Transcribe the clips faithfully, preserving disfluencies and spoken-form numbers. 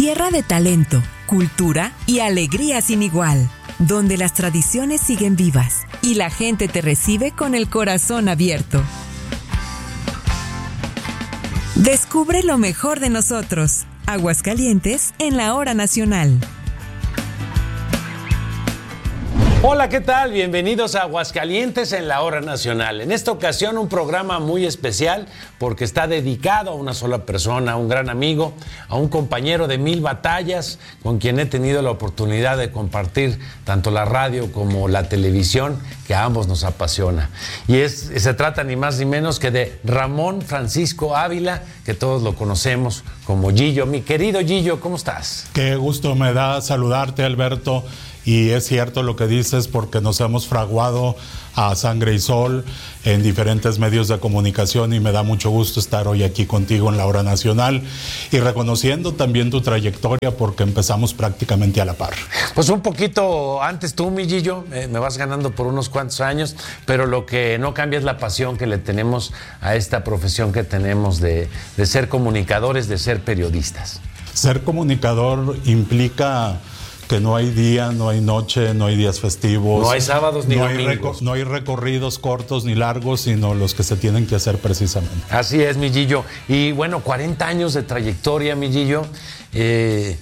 Tierra de talento, cultura y alegría sin igual, donde las tradiciones siguen vivas y la gente te recibe con el corazón abierto. Descubre lo mejor de nosotros. Aguascalientes en la Hora Nacional. Hola, ¿qué tal? Bienvenidos a Aguascalientes en la Hora Nacional. En esta ocasión un programa muy especial porque está dedicado a una sola persona, a un gran amigo, a un compañero de mil batallas con quien he tenido la oportunidad de compartir tanto la radio como la televisión, que a ambos nos apasiona. Y es, se trata ni más ni menos que de Ramón Francisco Ávila, que todos lo conocemos como Gillo. Mi querido Gillo, ¿cómo estás? Qué gusto me da saludarte, Alberto. Y es cierto lo que dices, porque nos hemos fraguado a sangre y sol en diferentes medios de comunicación y me da mucho gusto estar hoy aquí contigo en la Hora Nacional y reconociendo también tu trayectoria porque empezamos prácticamente a la par. Pues un poquito antes tú, mi Gillo, eh, me vas ganando por unos cuantos años, pero lo que no cambia es la pasión que le tenemos a esta profesión que tenemos de, de ser comunicadores, de ser periodistas. Ser comunicador implica que no hay día, no hay noche, no hay días festivos. No hay sábados ni no domingos. Hay no hay recorridos cortos ni largos, sino los que se tienen que hacer precisamente. Así es, mi Gillo. Y bueno, cuarenta años de trayectoria, mi Gillo, eh,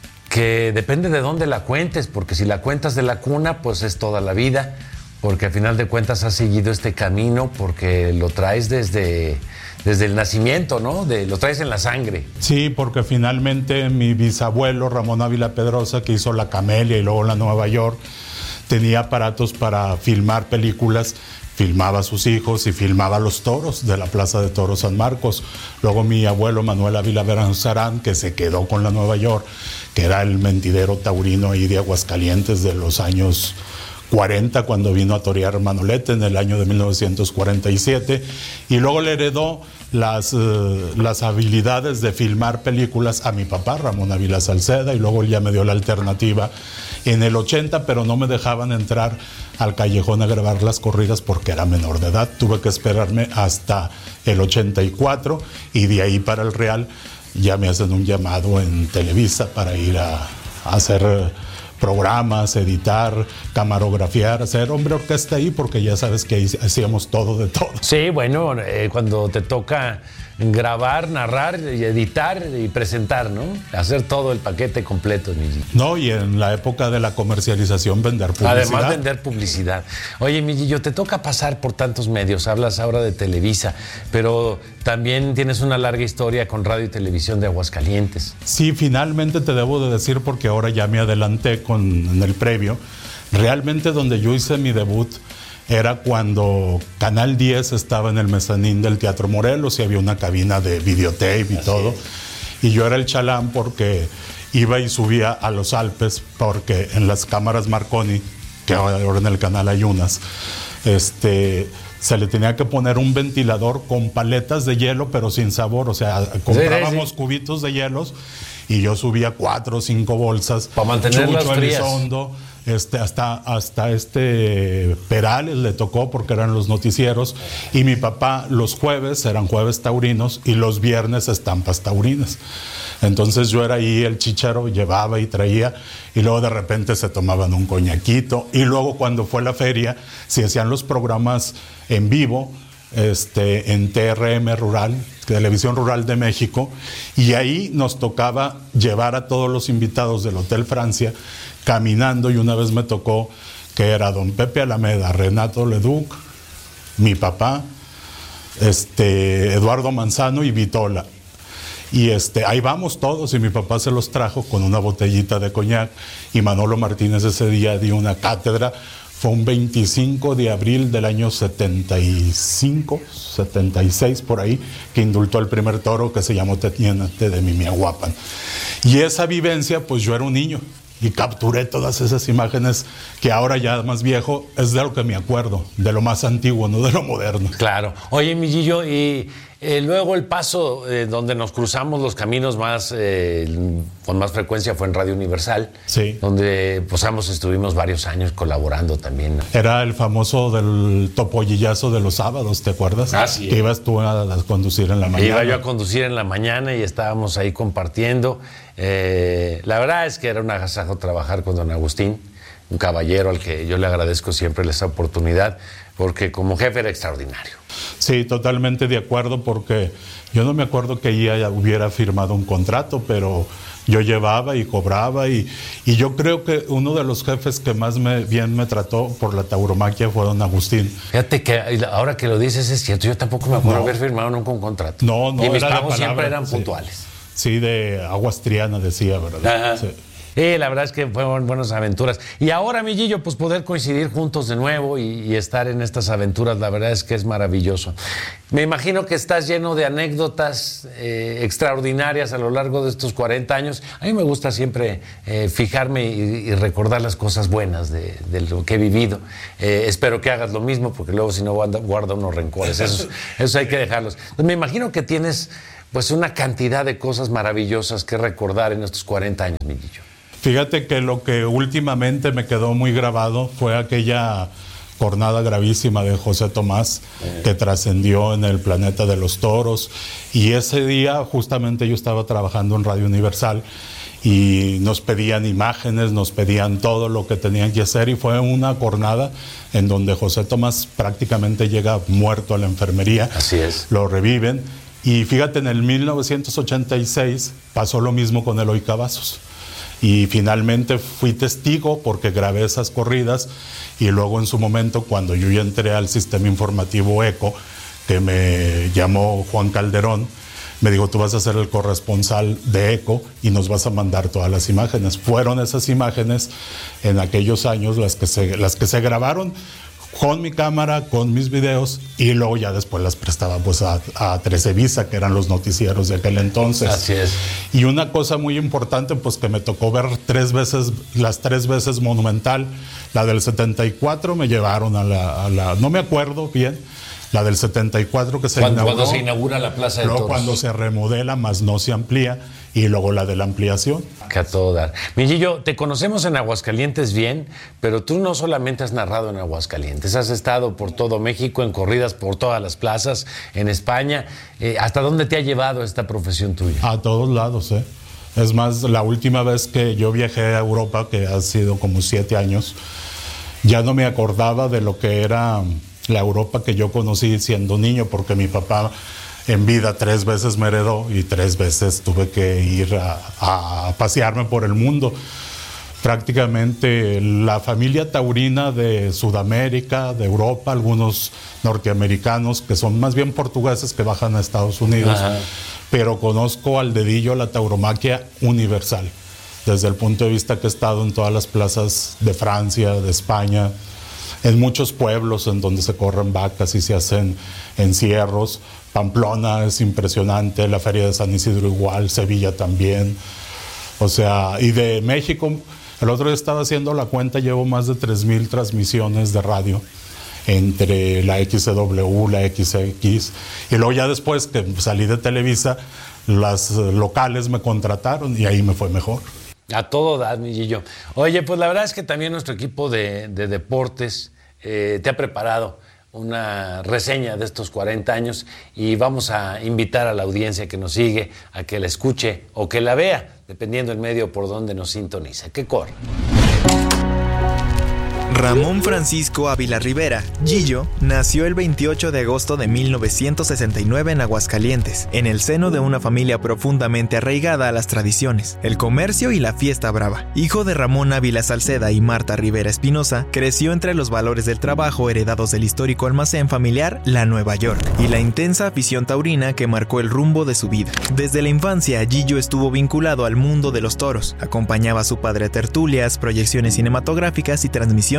que depende de dónde la cuentes, porque si la cuentas de la cuna, pues es toda la vida, porque al final de cuentas has seguido este camino, porque lo traes desde... desde el nacimiento, ¿no? De, lo traes en la sangre. Sí, porque finalmente mi bisabuelo, Ramón Ávila Pedrosa, que hizo La Camelia y luego La Nueva York, tenía aparatos para filmar películas, filmaba a sus hijos y filmaba los toros de la Plaza de Toros San Marcos. Luego mi abuelo Manuel Ávila Beranzarán, que se quedó con La Nueva York, que era el mentidero taurino ahí de Aguascalientes de los años cuarenta, cuando vino a torear Manolete en el año de mil novecientos cuarenta y siete, y luego le heredó las, uh, las habilidades de filmar películas a mi papá, Ramón Ávila Salceda, y luego él ya me dio la alternativa en el ochenta, pero no me dejaban entrar al callejón a grabar las corridas porque era menor de edad. Tuve que esperarme hasta el ochenta y cuatro, y de ahí para el Real ya me hacen un llamado en Televisa para ir a, a hacer... Uh, programas, editar, camarografiar, hacer hombre orquesta ahí, porque ya sabes que hacíamos todo de todo. Sí, bueno, eh, cuando te toca grabar, narrar, y editar y presentar, ¿no? Hacer todo el paquete completo, mi Gillo. No, y en la época de la comercialización vender publicidad. Además vender publicidad. Oye, mi Gillo, te toca pasar por tantos medios, hablas ahora de Televisa, pero también tienes una larga historia con radio y televisión de Aguascalientes. Sí, finalmente te debo de decir, porque ahora ya me adelanté con en el previo, realmente donde yo hice mi debut era cuando Canal diez estaba en el mezanín del Teatro Morelos y había una cabina de videotape y Así todo. Es. Y yo era el chalán porque iba y subía a los Alpes, porque en las cámaras Marconi, que ahora en el canal hay unas, este, se le tenía que poner un ventilador con paletas de hielo, pero sin sabor. O sea, comprábamos sí, sí. cubitos de hielos y yo subía cuatro o cinco bolsas. Para mantenerlas frías. Elizondo, Este, hasta, hasta este Perales le tocó, porque eran los noticieros, y mi papá los jueves eran jueves taurinos y los viernes estampas taurinas. Entonces yo era ahí el chícharo, llevaba y traía, y luego de repente se tomaban un coñaquito, y luego cuando fue la feria, se hacían los programas en vivo, este, en T R M Rural, Televisión Rural de México, y ahí nos tocaba llevar a todos los invitados del Hotel Francia caminando, y una vez me tocó que era don Pepe Alameda, Renato Leduc, mi papá, este, Eduardo Manzano y Vitola. Y este, ahí vamos todos, y mi papá se los trajo con una botellita de coñac, y Manolo Martínez ese día dio una cátedra. Fue un veinticinco de abril del año setenta y cinco, setenta y seis por ahí, que indultó el primer toro, que se llamó Teniente de Mimiahuapan. Y esa vivencia, pues yo era un niño y capturé todas esas imágenes que ahora ya más viejo es de lo que me acuerdo, de lo más antiguo, no de lo moderno. Claro. Oye, mi Gillo, y Eh, luego el paso eh, donde nos cruzamos los caminos más eh, con más frecuencia fue en Radio Universal, sí, donde pues ambos estuvimos varios años colaborando también. Era el famoso del topollillazo de los sábados, ¿te acuerdas? Ah, sí. Que ibas tú a, a conducir en la mañana. Iba yo a conducir en la mañana y estábamos ahí compartiendo. Eh, la verdad es que era un agasajo trabajar con don Agustín, un caballero al que yo le agradezco siempre esa oportunidad, porque como jefe era extraordinario. Sí, totalmente de acuerdo, porque yo no me acuerdo que ella hubiera firmado un contrato, pero yo llevaba y cobraba, y, y yo creo que uno de los jefes que más me, bien me trató por la tauromaquia fue don Agustín. Fíjate que ahora que lo dices es cierto, yo tampoco me acuerdo No. haber firmado nunca un contrato. No, no, y mis era de pagos palabra, siempre eran sí. puntuales. Sí, de Aguas Triana decía, ¿verdad? Ajá. Sí. Sí, la verdad es que fueron buenas aventuras. Y ahora, mi Gillo, pues poder coincidir juntos de nuevo y, y estar en estas aventuras, la verdad es que es maravilloso. Me imagino que estás lleno de anécdotas eh, extraordinarias a lo largo de estos cuarenta años. A mí me gusta siempre eh, fijarme y, y recordar las cosas buenas de, de lo que he vivido. Eh, espero que hagas lo mismo, porque luego si no guarda, guarda unos rencores. Eso, eso hay que dejarlos. Pues me imagino que tienes pues una cantidad de cosas maravillosas que recordar en estos cuarenta años, mi Gillo. Fíjate que lo que últimamente me quedó muy grabado fue aquella jornada gravísima de José Tomás, que trascendió en el planeta de los toros, y ese día justamente yo estaba trabajando en Radio Universal y nos pedían imágenes, nos pedían todo lo que tenían que hacer, y fue una jornada en donde José Tomás prácticamente llega muerto a la enfermería. Así es. Lo reviven, y fíjate, en el mil novecientos ochenta y seis pasó lo mismo con Eloy Cavazos. Y finalmente fui testigo porque grabé esas corridas, y luego en su momento, cuando yo ya entré al sistema informativo ECO, que me llamó Juan Calderón, me dijo: tú vas a ser el corresponsal de ECO y nos vas a mandar todas las imágenes. Fueron esas imágenes en aquellos años las que se, las que se grabaron con mi cámara, con mis videos, y luego ya después las prestaba pues a, a Televisa, que eran los noticieros de aquel entonces. Así es. Y una cosa muy importante, pues que me tocó ver tres veces, las tres veces Monumental. La del setenta y cuatro me llevaron a la, a la no me acuerdo bien, la del setenta y cuatro que se Cuando, inauguró. cuando se inaugura la Plaza de Luego Toros. cuando se remodela, más no se amplía, y luego la de la ampliación. Que a todo dar. Mi Gillo, te conocemos en Aguascalientes bien, pero tú no solamente has narrado en Aguascalientes, has estado por todo México, en corridas por todas las plazas, en España. Eh, ¿Hasta dónde te ha llevado esta profesión tuya? A todos lados, ¿eh? Es más, la última vez que yo viajé a Europa, que ha sido como siete años, ya no me acordaba de lo que era la Europa que yo conocí siendo niño, porque mi papá en vida tres veces me heredó y tres veces tuve que ir a, a pasearme por el mundo. Prácticamente la familia taurina de Sudamérica, de Europa, algunos norteamericanos que son más bien portugueses que bajan a Estados Unidos. Ajá. Pero conozco al dedillo la tauromaquia universal, desde el punto de vista que he estado en todas las plazas de Francia, de España, en muchos pueblos en donde se corren vacas y se hacen encierros. Pamplona es impresionante, la Feria de San Isidro igual, Sevilla también. O sea, y de México, el otro día estaba haciendo la cuenta, llevo más de tres mil transmisiones de radio entre la X C W, la X X, y luego ya después que salí de Televisa, las locales me contrataron y ahí me fue mejor. A todo dar, mi Gillo. Oye, pues la verdad es que también nuestro equipo de, de deportes eh, te ha preparado una reseña de estos cuarenta años, y vamos a invitar a la audiencia que nos sigue a que la escuche o que la vea, dependiendo del medio por donde nos sintoniza. Que corra. Ramón Francisco Ávila Rivera, Gillo, nació el veintiocho de agosto de mil novecientos sesenta y nueve en Aguascalientes, en el seno de una familia profundamente arraigada a las tradiciones, el comercio y la fiesta brava. Hijo de Ramón Ávila Salceda y Marta Rivera Espinosa, creció entre los valores del trabajo heredados del histórico almacén familiar La Nueva York y la intensa afición taurina que marcó el rumbo de su vida. Desde la infancia, Gillo estuvo vinculado al mundo de los toros, acompañaba a su padre a tertulias, proyecciones cinematográficas y transmisiones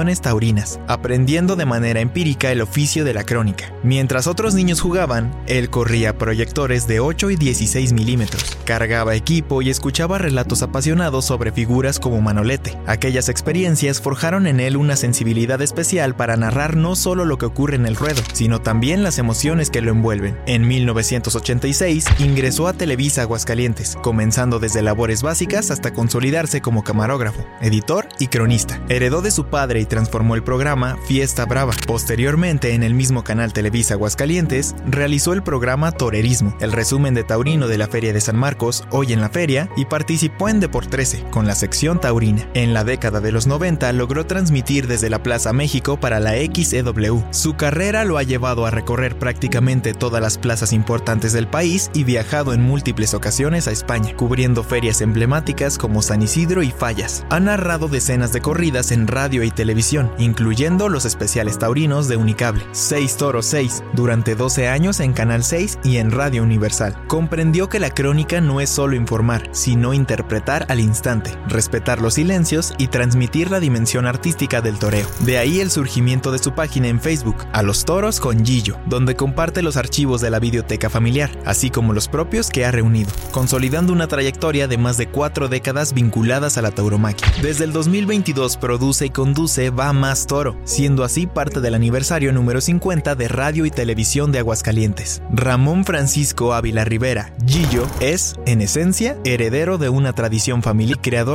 tradiciones taurinas, aprendiendo de manera empírica el oficio de la crónica. Mientras otros niños jugaban, él corría proyectores de ocho y dieciséis milímetros, cargaba equipo y escuchaba relatos apasionados sobre figuras como Manolete. Aquellas experiencias forjaron en él una sensibilidad especial para narrar no solo lo que ocurre en el ruedo, sino también las emociones que lo envuelven. En mil novecientos ochenta y seis ingresó a Televisa Aguascalientes, comenzando desde labores básicas hasta consolidarse como camarógrafo, editor y cronista. Heredó de su padre y transformó el programa Fiesta Brava. Posteriormente, en el mismo canal Televisa Aguascalientes, realizó el programa Torerismo, el resumen de taurino de la Feria de San Marcos, Hoy en la Feria, y participó en Depor trece, con la sección taurina. En la década de los noventa logró transmitir desde la Plaza México para la X E W. Su carrera lo ha llevado a recorrer prácticamente todas las plazas importantes del país y viajado en múltiples ocasiones a España, cubriendo ferias emblemáticas como San Isidro y Fallas. Ha narrado decenas de corridas en radio y televisión, incluyendo los especiales taurinos de Unicable, Seis Toros seis, durante doce años en Canal seis y en Radio Universal. Comprendió que la crónica no es solo informar, sino interpretar al instante, respetar los silencios y transmitir la dimensión artística del toreo. De ahí el surgimiento de su página en Facebook, A los Toros con Gillo, donde comparte los archivos de la videoteca familiar, así como los propios que ha reunido, consolidando una trayectoria de más de cuatro décadas vinculadas a la tauromaquia. Desde el dos mil veintidós produce y conduce Va Más Toro, siendo así parte del aniversario número cincuenta de Radio y Televisión de Aguascalientes. Ramón Francisco Ávila Rivera, Gillo, es, en esencia, heredero de una tradición familiar, creador